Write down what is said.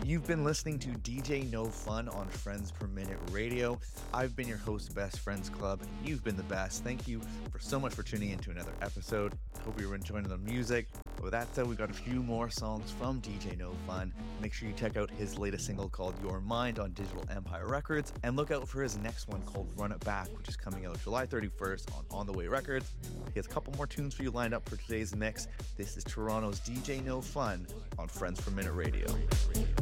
You've been listening to DJ No Fun on Friends Per Minute Radio. I've been your host, Best Friends Club, and you've been the best. Thank you for so much for tuning in to another episode. Hope you were enjoying the music. But with that said, we've got a few more songs from DJ No Fun. Make sure you check out his latest single called Your Mind on Digital Empire Records, and look out for his next one called Run It Back, which is coming out July 31st on The Way Records. He has a couple more tunes for you lined up for today's mix. This is Toronto's DJ No Fun on Friends Per Minute Radio.